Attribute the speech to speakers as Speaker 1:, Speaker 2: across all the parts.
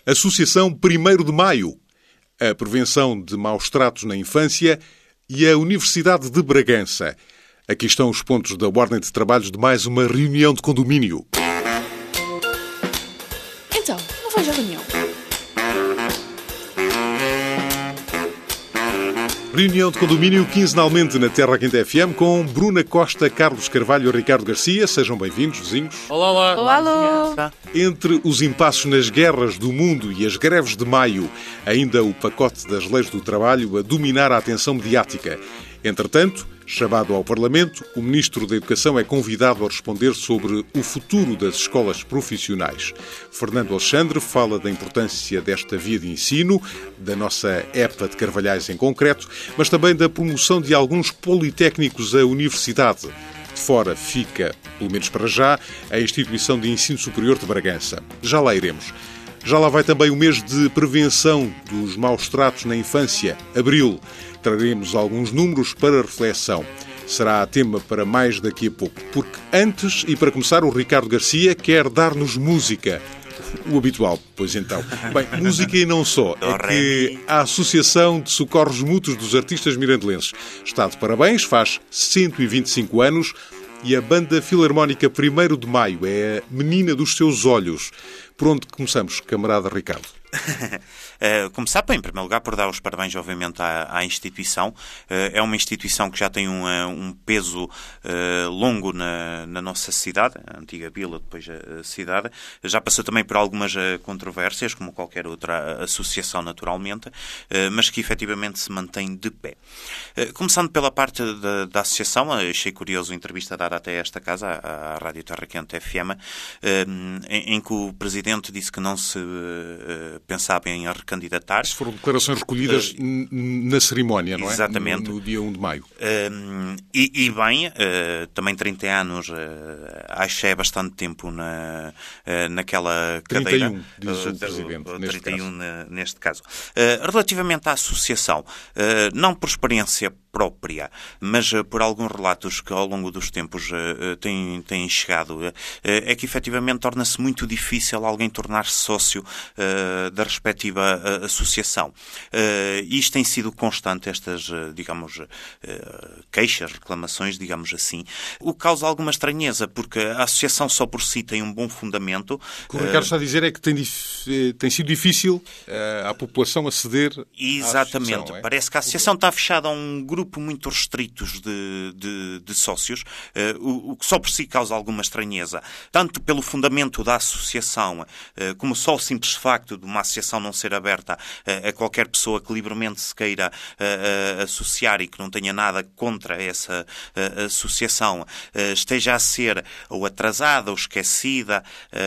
Speaker 1: Associação 1º de Maio, a prevenção de maus-tratos na infância e a Universidade de Bragança. Aqui estão os pontos da ordem de trabalhos de mais uma reunião de condomínio.
Speaker 2: Então, não vais à reunião?
Speaker 1: Reunião de condomínio quinzenalmente na Terra Quente FM com Bruna Costa, Carlos Carvalho e Ricardo Garcia. Sejam bem-vindos, vizinhos.
Speaker 3: Olá.
Speaker 2: Olá, alô.
Speaker 1: Entre os impassos nas guerras do mundo e as greves de maio, ainda o pacote das leis do trabalho a dominar a atenção mediática. Entretanto, chamado ao Parlamento, o Ministro da Educação é convidado a responder sobre o futuro das escolas profissionais. Fernando Alexandre fala da importância desta via de ensino, da nossa EPA de Carvalhais em concreto, mas também da promoção de alguns politécnicos à universidade. De fora fica, pelo menos para já, a Instituição de Ensino Superior de Bragança. Já lá iremos. Já lá vai também o mês de prevenção dos maus-tratos na infância, abril. Traremos alguns números para reflexão. Será tema para mais daqui a pouco, porque antes, e para começar, o Ricardo Garcia quer dar-nos música. O habitual, pois então. Bem, música e não só. É que a Associação de Socorros Mútuos dos Artistas Mirandelenses está de parabéns, faz 125 anos, e a Banda Filarmónica 1º de Maio é a menina dos seus olhos. Por onde começamos, camarada Ricardo?
Speaker 3: Começar, em primeiro lugar, por dar os parabéns, obviamente, à instituição. É uma instituição que já tem um peso longo na nossa cidade, a antiga vila, depois a cidade. Já passou também por algumas controvérsias, como qualquer outra associação, naturalmente, mas que efetivamente se mantém de pé. Começando pela parte da associação, achei curioso a entrevista dada até esta casa, à Rádio Terra Quente FM, em que o Presidente disse que não se pensava em recandidatar.
Speaker 1: Foram declarações recolhidas na cerimónia, não é?
Speaker 3: Exatamente.
Speaker 1: No dia 1 de maio.
Speaker 3: E bem, também 30 anos, acho que é bastante tempo naquela
Speaker 1: 31,
Speaker 3: cadeira.
Speaker 1: diz o Presidente, neste
Speaker 3: 31
Speaker 1: caso.
Speaker 3: Neste caso. Relativamente à associação, não por experiência própria, mas por alguns relatos que ao longo dos tempos têm chegado, é que efetivamente torna-se muito difícil alguém tornar-se sócio da respectiva associação. Isto tem sido constante, estas, digamos, queixas, reclamações, digamos assim, o que causa alguma estranheza, porque a associação só por si tem um bom fundamento.
Speaker 1: O que o Ricardo está a dizer é que tem sido difícil à população aceder
Speaker 3: Exatamente.
Speaker 1: à associação, é?
Speaker 3: Parece que a associação está fechada a um grupo muito restritos de sócios, o que só por si causa alguma estranheza, tanto pelo fundamento da associação, como só o simples facto de uma associação não ser aberta a qualquer pessoa que livremente se queira associar e que não tenha nada contra essa associação, esteja a ser ou atrasada, ou esquecida,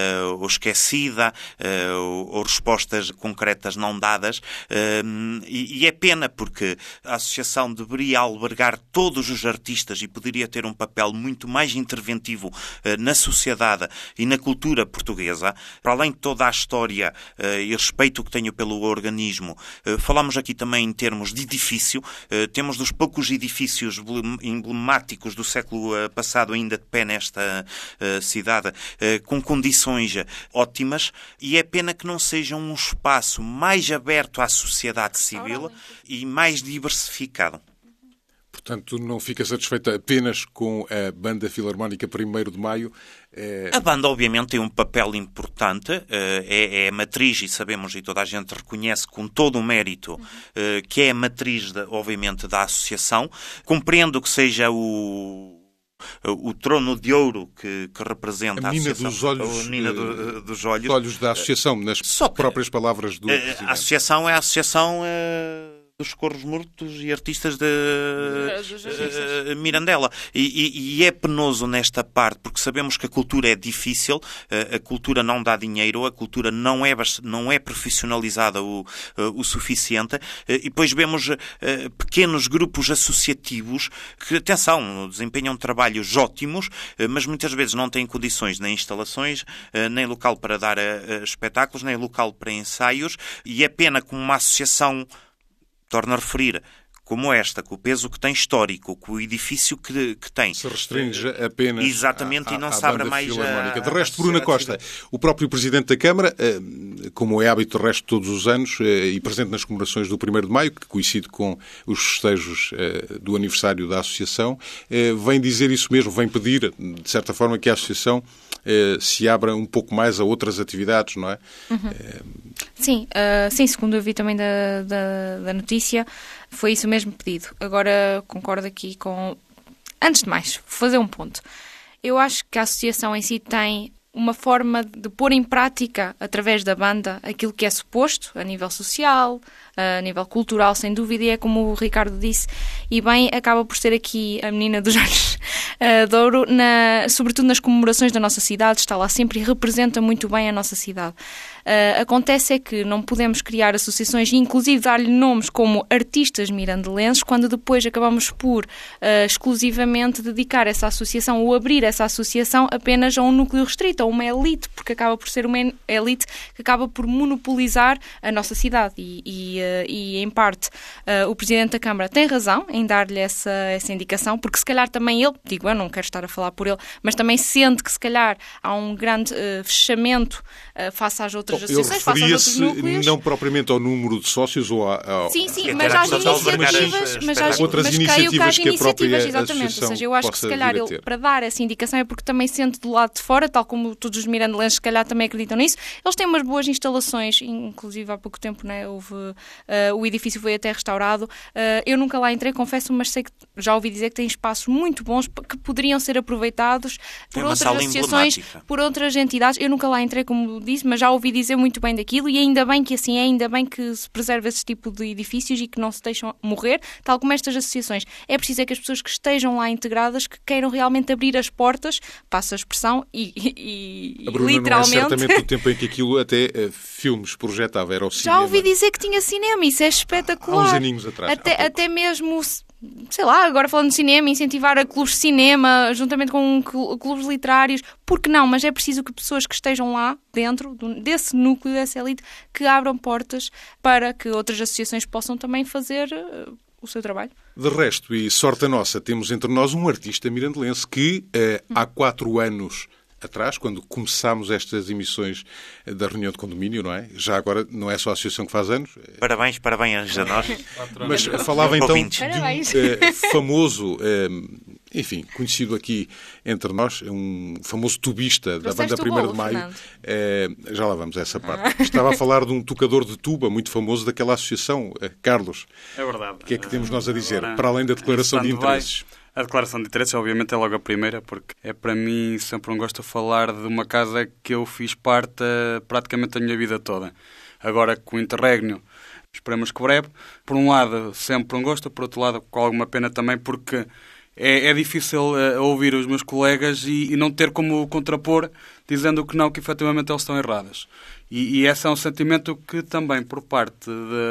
Speaker 3: ou respostas concretas não dadas, e é pena porque a associação deveria albergar todos os artistas e poderia ter um papel muito mais interventivo na sociedade e na cultura portuguesa, para além de toda a história e respeito que tenho pelo organismo. Falamos aqui também em termos de edifício, temos dos poucos edifícios emblemáticos do século passado ainda de pé nesta cidade, com condições ótimas, e é pena que não seja um espaço mais aberto à sociedade civil e mais diversificado.
Speaker 1: Portanto, não fica satisfeita apenas com a Banda Filarmónica 1º de Maio?
Speaker 3: A banda, obviamente, tem um papel importante, é a matriz, e sabemos, e toda a gente reconhece com todo o mérito, que é a matriz, obviamente, da associação. Compreendo que seja o trono de ouro que representa a associação.
Speaker 1: A menina dos olhos da associação, nas próprias palavras do Presidente.
Speaker 3: A associação é a associação dos Socorros Mútuos e artistas de Mirandela. E é penoso nesta parte, porque sabemos que a cultura é difícil, a cultura não dá dinheiro, a cultura não é profissionalizada o suficiente, e depois vemos pequenos grupos associativos que, atenção, desempenham trabalhos ótimos, mas muitas vezes não têm condições nem instalações, nem local para dar espetáculos, nem local para ensaios, e é pena que uma associação, torno a referir, como esta, com o peso que tem histórico, com o edifício que tem.
Speaker 1: Se restringe apenas
Speaker 3: exatamente, e não se abre mais
Speaker 1: Filarmónica. De resto, Bruna Costa, o próprio Presidente da Câmara como é hábito de resto todos os anos, e presente nas comemorações do 1º de Maio, que coincide com os festejos do aniversário da Associação, vem dizer isso mesmo, vem pedir, de certa forma, que a Associação se abra um pouco mais a outras atividades, não é?
Speaker 2: Sim, segundo eu vi também da notícia, foi isso mesmo pedido. Agora, concordo aqui com... Antes de mais, vou fazer um ponto. Eu acho que a associação em si tem uma forma de pôr em prática, através da banda, aquilo que é suposto, a nível social, a nível cultural, sem dúvida, e é como o Ricardo disse, e bem, acaba por ser aqui a menina dos anos de ouro, sobretudo nas comemorações da nossa cidade, está lá sempre e representa muito bem a nossa cidade. Acontece é que não podemos criar associações e inclusive dar-lhe nomes como artistas mirandelenses, quando depois acabamos por exclusivamente dedicar essa associação ou abrir essa associação apenas a um núcleo restrito, a uma elite, porque acaba por ser uma elite que acaba por monopolizar a nossa cidade e em parte, o Presidente da Câmara tem razão em dar-lhe essa indicação, porque se calhar também ele, digo eu, não quero estar a falar por ele, mas também sente que se calhar há um grande fechamento face às outras associações, face aos outros núcleos.
Speaker 1: Não propriamente ao número de sócios ou
Speaker 2: Sim, mas às iniciativas,
Speaker 1: outras iniciativas que a própria
Speaker 2: exatamente.
Speaker 1: associação.
Speaker 2: Ou seja, eu acho que se calhar ele, para dar essa indicação, é porque também sente do lado de fora, tal como todos os mirandelenses se calhar também acreditam nisso, eles têm umas boas instalações, inclusive há pouco tempo, né, o edifício foi até restaurado. Eu nunca lá entrei, confesso, mas sei que já ouvi dizer que tem espaços muito bons que poderiam ser aproveitados por outras associações, por outras entidades. Eu nunca lá entrei, como disse, mas já ouvi dizer muito bem daquilo e ainda bem que assim é, ainda bem que se preserva esse tipo de edifícios e que não se deixam morrer, tal como estas associações. É preciso é que as pessoas que estejam lá integradas, que queiram realmente abrir as portas, passa a expressão, e literalmente...
Speaker 1: Não é certamente o tempo em que aquilo até filmes projetava, era o cinema.
Speaker 2: Já ouvi dizer que tinha cinema, isso é espetacular.
Speaker 1: Há uns aninhos atrás.
Speaker 2: Até mesmo, sei lá, agora falando de cinema, incentivar a clubes de cinema, juntamente com clubes literários, porque não? Mas é preciso que pessoas que estejam lá dentro desse núcleo, dessa elite, que abram portas para que outras associações possam também fazer o seu trabalho.
Speaker 1: De resto, e sorte a nossa, temos entre nós um artista mirandelense que há 4 anos atrás, quando começámos estas emissões da reunião de condomínio, não é? Já agora não é só a associação que faz anos.
Speaker 3: Parabéns a nós.
Speaker 1: Mas falava então de um famoso, enfim, conhecido aqui entre nós, um famoso tubista da banda 1º de Maio. Já lá vamos a essa parte. Estava a falar de um tocador de tuba muito famoso daquela associação. Carlos,
Speaker 4: é verdade.
Speaker 1: O que é que temos nós a dizer? Para além da declaração de interesses.
Speaker 4: A declaração de interesses, obviamente, é logo a primeira, porque é para mim sempre um gosto a falar de uma casa que eu fiz parte praticamente a minha vida toda. Agora, com o interregno, esperamos que breve. Por um lado, sempre um gosto, por outro lado, com alguma pena também, porque é difícil ouvir os meus colegas e não ter como contrapor, dizendo que não, que efetivamente eles estão errados. E esse é um sentimento que também, por parte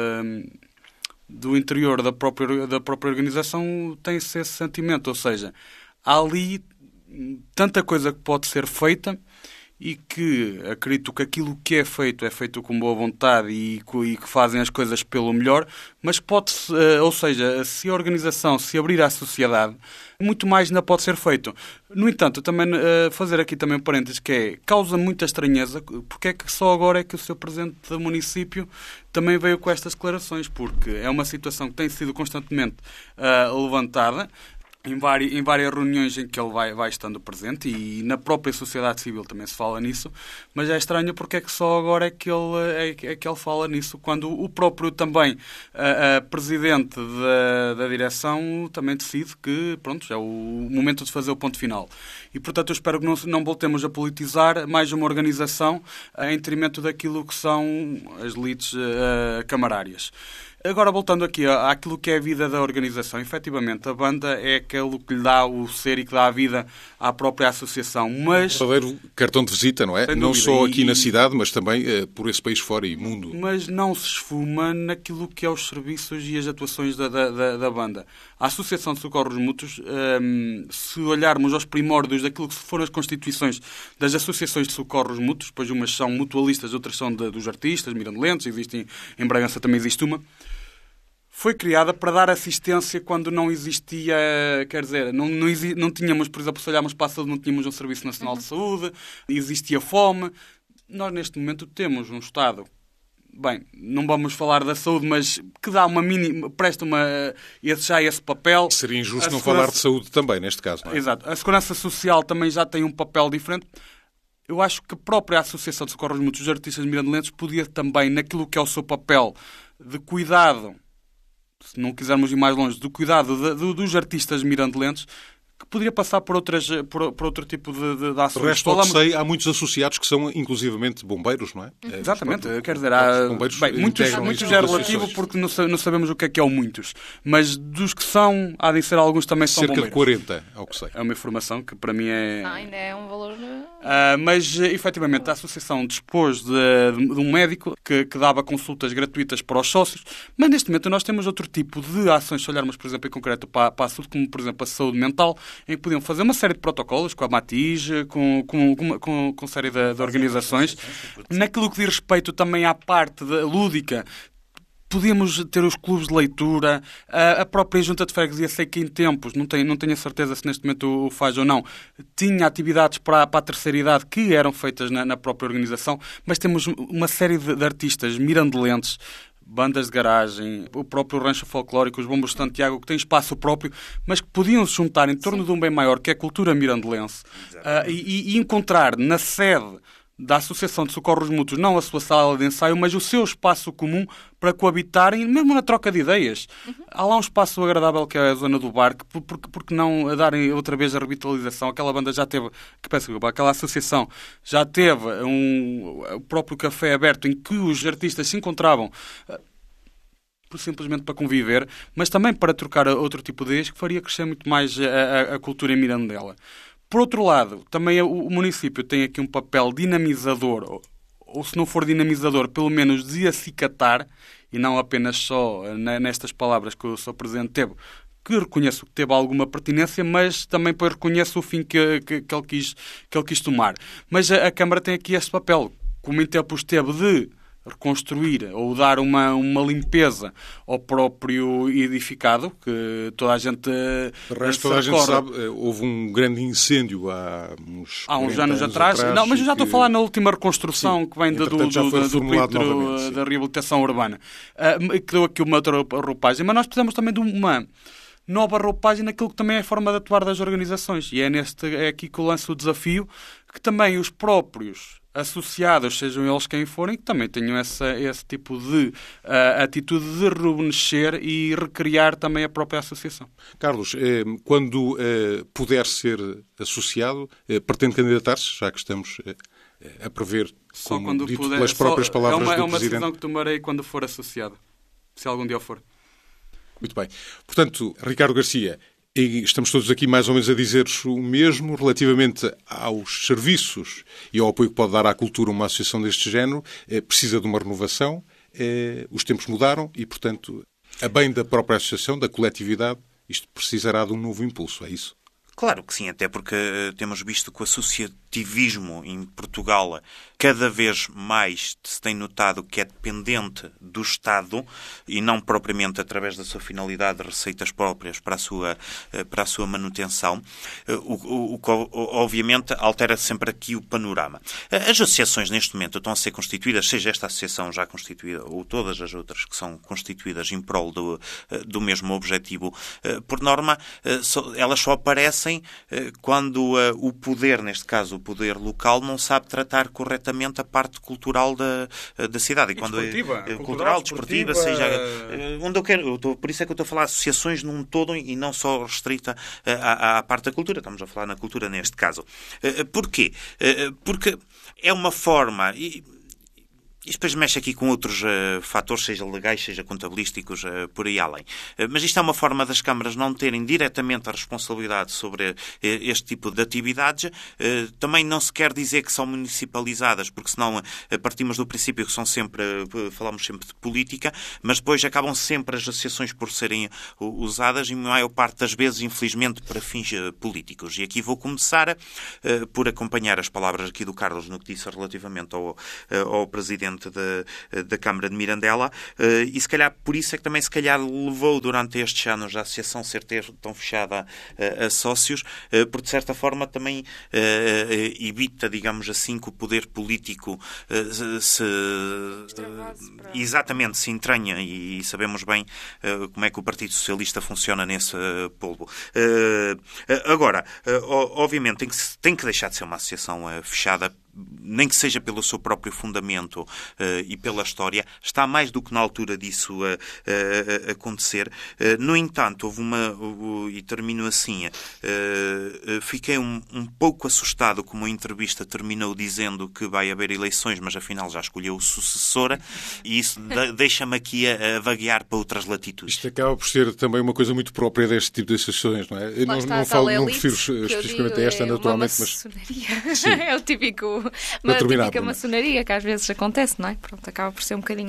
Speaker 4: do interior da própria organização, tem-se esse sentimento. Ou seja, há ali tanta coisa que pode ser feita e que acredito que aquilo que é feito com boa vontade e que fazem as coisas pelo melhor, mas pode-se, ou seja, se a organização se abrir à sociedade, muito mais ainda pode ser feito. No entanto, também fazer aqui também um parênteses, que é, causa muita estranheza, porque é que só agora é que o Sr. Presidente do município também veio com estas declarações, porque é uma situação que tem sido constantemente levantada, em várias reuniões em que ele vai estando presente, e na própria sociedade civil também se fala nisso, mas é estranho porque é que só agora é que ele fala nisso, quando o próprio também presidente da direção também decide que, pronto, é o momento de fazer o ponto final. E, portanto, eu espero que não voltemos a politizar mais uma organização em detrimento daquilo que são as elites camarárias. Agora, voltando aqui àquilo que é a vida da organização, efetivamente, a banda é aquilo que lhe dá o ser e que dá a vida à própria associação, mas... Um
Speaker 1: verdadeiro cartão de visita, não é? Não só aqui na cidade, mas também por esse país fora e mundo.
Speaker 4: Mas não se esfuma naquilo que é os serviços e as atuações da banda. A Associação de Socorros Mútuos, se olharmos aos primórdios daquilo que foram as constituições das associações de socorros mútuos, pois umas são mutualistas, outras são dos artistas, mirandelenses, existem, em Bragança também existe uma, foi criada para dar assistência quando não existia, quer dizer, não tínhamos, por exemplo, se olharmos para a saúde, não tínhamos um Serviço Nacional de Saúde, existia fome. nós neste momento temos um Estado, bem, não vamos falar da saúde, mas que dá presta esse papel.
Speaker 1: Seria injusto não falar de saúde também, neste caso, não é?
Speaker 4: Exato. A Segurança Social também já tem um papel diferente. Eu acho que a própria Associação de Socorros Mútuos dos Artistas Mirandolenses podia também, naquilo que é o seu papel de cuidado, se não quisermos ir mais longe, do cuidado dos artistas mirandolenses, que poderia passar por outro tipo de ações.
Speaker 1: De resto, ao que sei, há muitos associados que são inclusivamente bombeiros, não é?
Speaker 4: Exatamente, quer dizer, há muitos é relativo porque não sabemos o que é o muitos, mas dos que são, há de ser alguns também são bombeiros.
Speaker 1: Cerca de 40, ao que sei.
Speaker 4: É uma informação que para mim é...
Speaker 2: ainda é um valor...
Speaker 4: Mas, efetivamente, a Associação dispôs de um médico que dava consultas gratuitas para os sócios, mas neste momento nós temos outro tipo de ações, se olharmos, por exemplo, em concreto para a saúde, como, por exemplo, a saúde mental, em que podiam fazer uma série de protocolos com a Matiz, com série de organizações. Naquilo que diz respeito também à parte lúdica, podíamos ter os clubes de leitura, a própria Junta de Freguesia, sei que em tempos, não tenho a certeza se neste momento o faz ou não, tinha atividades para a terceira idade que eram feitas na própria organização, mas temos uma série de artistas mirandolenses, bandas de garagem, o próprio rancho folclórico, os bombos de Santiago, que têm espaço próprio, mas que podiam se juntar em torno de um bem maior, que é a cultura mirandolense, e encontrar na sede da Associação de Socorros Mútuos, não a sua sala de ensaio, mas o seu espaço comum para coabitarem, mesmo na troca de ideias. Há lá um espaço agradável que é a zona do bar, porque não a darem outra vez a revitalização? Aquela banda já teve, aquela associação já teve o próprio café aberto em que os artistas se encontravam simplesmente para conviver, mas também para trocar outro tipo de ideias que faria crescer muito mais a cultura em Mirandela. Por outro lado, também o município tem aqui um papel dinamizador, ou se não for dinamizador, pelo menos de acicatar, e não apenas só nestas palavras que o Sr. Presidente teve, que reconheço que teve alguma pertinência, mas também reconheço o fim que ele quis tomar. Mas a Câmara tem aqui este papel, como em tempos teve de reconstruir ou dar uma limpeza ao próprio edificado, que toda a gente
Speaker 1: toda a gente sabe, houve um grande incêndio há uns
Speaker 4: anos atrás. Não, mas eu já estou a falar na última reconstrução, sim, que vem do Comitê da Reabilitação Urbana, que deu aqui uma outra roupagem, mas nós precisamos também de uma nova roupagem naquilo que também é a forma de atuar das organizações. E é aqui que eu lanço o desafio, que também os próprios associados, sejam eles quem forem, que também tenham esse tipo de atitude de rejuvenescer e recriar também a própria associação.
Speaker 1: Carlos, quando puder ser associado, pretende candidatar-se, já que estamos a prever,
Speaker 4: só
Speaker 1: como
Speaker 4: quando
Speaker 1: dito
Speaker 4: puder,
Speaker 1: pelas próprias palavras do Presidente?
Speaker 4: É uma decisão que tomarei quando for associado, se algum dia for.
Speaker 1: Muito bem. Portanto, Ricardo Garcia, e estamos todos aqui mais ou menos a dizer o mesmo relativamente aos serviços e ao apoio que pode dar à cultura uma associação deste género. Precisa de uma renovação, os tempos mudaram e, portanto, a bem da própria associação, da coletividade, isto precisará de um novo impulso, é isso?
Speaker 3: Claro que sim, até porque temos visto que o associativismo em Portugal cada vez mais se tem notado que é dependente do Estado e não propriamente através da sua finalidade de receitas próprias para a sua manutenção, o que obviamente altera sempre aqui o panorama. As associações neste momento estão a ser constituídas, seja esta associação já constituída ou todas as outras que são constituídas em prol do mesmo objetivo, por norma, elas só aparecem quando o poder, neste caso o poder local, não sabe tratar corretamente a parte cultural da cidade. E quando cultural, desportiva, seja onde eu quero. Por isso é que eu estou a falar de associações num todo e não só restrita à parte da cultura. Estamos a falar na cultura neste caso. Porquê? Porque é uma forma... E depois mexe aqui com outros fatores, seja legais, seja contabilísticos, por aí além. Mas isto é uma forma das câmaras não terem diretamente a responsabilidade sobre este tipo de atividades. Também não se quer dizer que são municipalizadas, porque senão partimos do princípio que são sempre, falamos sempre de política, mas depois acabam sempre as associações por serem usadas, em maior parte das vezes, infelizmente, para fins políticos. E aqui vou começar por acompanhar as palavras aqui do Carlos no que disse relativamente ao Presidente presidente da Câmara de Mirandela, e se calhar por isso é que também se calhar levou durante estes anos a associação ser tão fechada a sócios, porque de certa forma também evita, digamos assim, que o poder político se entranha, e sabemos bem como é que o Partido Socialista funciona nesse polvo. Agora, obviamente tem que deixar de ser uma associação fechada, nem que seja pelo seu próprio fundamento e pela história. Está mais do que na altura disso acontecer. No entanto, e termino assim, fiquei um pouco assustado como a entrevista terminou dizendo que vai haver eleições, mas afinal já escolheu sucessora, e isso deixa-me aqui a vaguear para outras latitudes.
Speaker 1: Isto acaba por ser também uma coisa muito própria deste tipo de associações, não é? Eu não prefiro especificamente a esta, naturalmente, mas...
Speaker 2: É o típico... Uma típica maçonaria que às vezes acontece, não é? Pronto, acaba por ser um bocadinho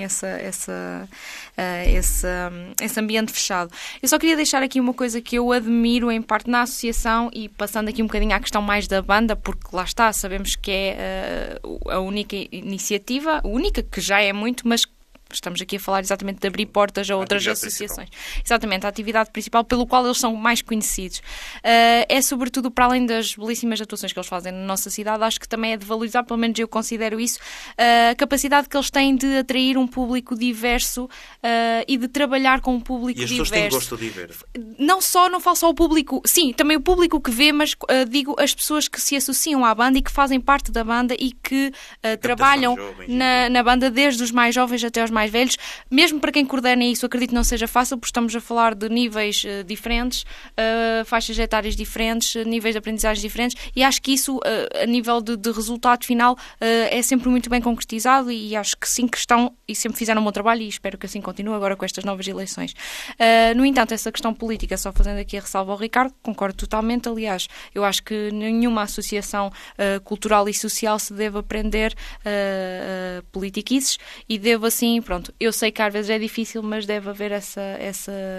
Speaker 2: esse ambiente fechado. Eu só queria deixar aqui uma coisa que eu admiro em parte na associação, e passando aqui um bocadinho à questão mais da banda, porque lá está, sabemos que é a única iniciativa, a única que já é muito, mas estamos aqui a falar exatamente de abrir portas a outras associações. Principal. Exatamente, a atividade principal pelo qual eles são mais conhecidos. É sobretudo, para além das belíssimas atuações que eles fazem na nossa cidade, acho que também é de valorizar, pelo menos eu considero isso, a capacidade que eles têm de atrair um público diverso e de trabalhar com um público diverso.
Speaker 3: E as pessoas têm gosto de ver.
Speaker 2: Não falo só o público, sim, também o público que vê, mas digo as pessoas que se associam à banda e que fazem parte da banda e que trabalham na banda, desde os mais jovens até aos mais velhos. Mesmo para quem coordena isso, acredito que não seja fácil, porque estamos a falar de níveis diferentes, faixas etárias diferentes, níveis de aprendizagem diferentes, e acho que isso, a nível de resultado final, é sempre muito bem concretizado, e acho que sim, que estão e sempre fizeram um bom trabalho, e espero que assim continue agora com estas novas eleições. No entanto, essa questão política, só fazendo aqui a ressalva ao Ricardo, concordo totalmente. Aliás, eu acho que nenhuma associação cultural e social se deve aprender politiquices, e deve assim, pronto, eu sei que às vezes é difícil, mas deve haver essa eu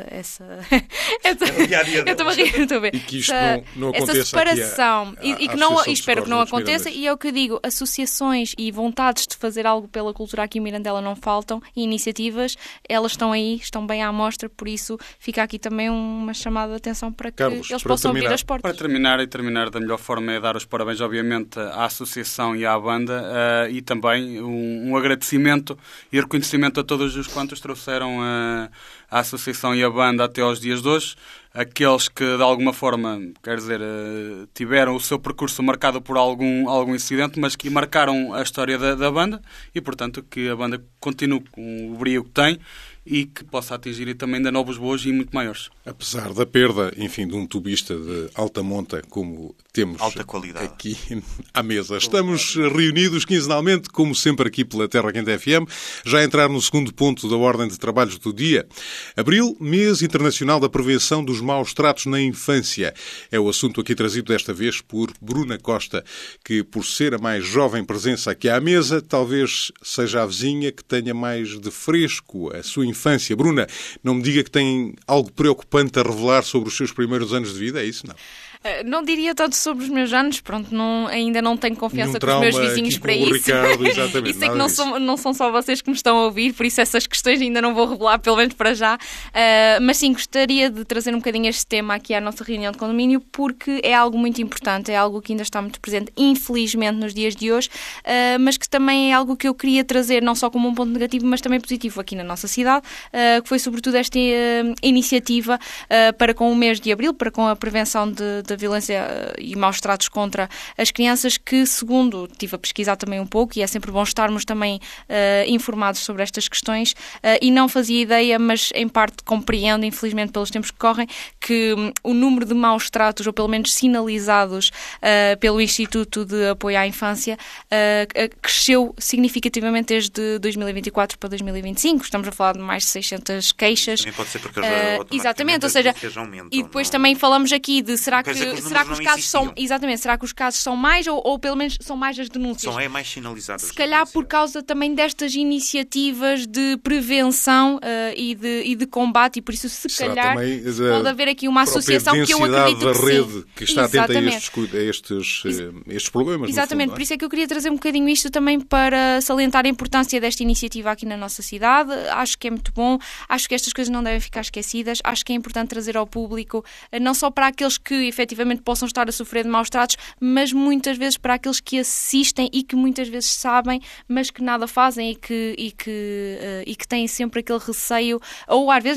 Speaker 2: estou a ver.
Speaker 1: E que isto não aconteça,
Speaker 2: essa separação, e que não, espero que não aconteça, e é o que eu digo, associações e vontades de fazer algo pela cultura aqui em Mirandela não faltam, e iniciativas, elas estão aí, estão bem à mostra, por isso fica aqui também uma chamada de atenção para que
Speaker 1: Carlos,
Speaker 2: eles possam abrir as portas.
Speaker 4: Para terminar da melhor forma é dar os parabéns, obviamente, à associação e à banda, e também um agradecimento e reconhecimento a todos os quantos trouxeram a associação e a banda até aos dias de hoje. Aqueles que, de alguma forma, quer dizer, tiveram o seu percurso marcado por algum incidente, mas que marcaram a história da banda, e, portanto, que a banda continue com o brio que tem e que possa atingir também ainda novos voos e muito maiores.
Speaker 1: Apesar da perda, enfim, de um tubista de alta monta, como temos
Speaker 3: alta qualidade
Speaker 1: aqui à mesa. Estamos reunidos quinzenalmente, como sempre aqui pela Terra Quente FM, já a entrar no segundo ponto da ordem de trabalhos do dia. Abril, mês internacional da prevenção dos maus tratos na infância. É o assunto aqui trazido desta vez por Bruna Costa, que, por ser a mais jovem presença aqui à mesa, talvez seja a vizinha que tenha mais de fresco a sua infância. Bruna, não me diga que tem algo preocupante a revelar sobre os seus primeiros anos de vida, é isso? Não.
Speaker 2: Não diria tanto sobre os meus anos, pronto, ainda não tenho confiança com os meus vizinhos para isso.
Speaker 1: Ricardo, exatamente,
Speaker 2: isso é que não são só vocês que me estão a ouvir, por isso essas questões ainda não vou revelar, pelo menos para já. Mas sim, gostaria de trazer um bocadinho este tema aqui à nossa reunião de condomínio, porque é algo muito importante, é algo que ainda está muito presente, infelizmente, nos dias de hoje, mas que também é algo que eu queria trazer não só como um ponto negativo, mas também positivo aqui na nossa cidade, que foi sobretudo esta iniciativa para com o mês de abril, para com a prevenção da violência e maus tratos contra as crianças, que, segundo estive a pesquisar também um pouco, e é sempre bom estarmos também informados sobre estas questões, e não fazia ideia, mas em parte compreendo, infelizmente pelos tempos que correm, que o número de maus tratos, ou pelo menos sinalizados pelo Instituto de Apoio à Infância, cresceu significativamente desde 2024 para 2025. Estamos a falar de mais de 600 queixas.
Speaker 3: Também pode ser porque
Speaker 2: exatamente, ou seja,
Speaker 3: aumentam,
Speaker 2: e depois também falamos aqui de será que será que os casos são... Exatamente, será que os casos são mais ou pelo menos são mais as denúncias?
Speaker 3: São mais sinalizadas.
Speaker 2: Se calhar por causa também destas iniciativas de prevenção e de combate, e por isso se
Speaker 1: será
Speaker 2: calhar pode haver aqui uma associação que eu acredito
Speaker 1: da
Speaker 2: que
Speaker 1: rede
Speaker 2: sim.
Speaker 1: que está atenta a estes problemas.
Speaker 2: Exatamente,
Speaker 1: fundo,
Speaker 2: por isso é que eu queria trazer um bocadinho isto também para salientar a importância desta iniciativa aqui na nossa cidade. Acho que é muito bom, acho que estas coisas não devem ficar esquecidas, acho que é importante trazer ao público, não só para aqueles que efetivamente possam estar a sofrer de maus tratos, mas muitas vezes para aqueles que assistem e que muitas vezes sabem, mas que nada fazem e que têm sempre aquele receio, ou às vezes